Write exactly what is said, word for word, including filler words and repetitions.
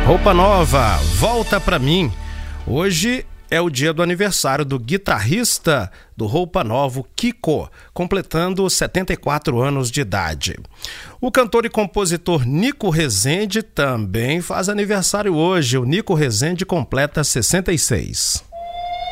Roupa Nova, volta pra mim. Hoje é o dia do aniversário do guitarrista do Roupa Nova, Kiko, completando setenta e quatro anos de idade. O cantor e compositor Nico Rezende também faz aniversário hoje. O Nico Rezende completa sessenta e seis.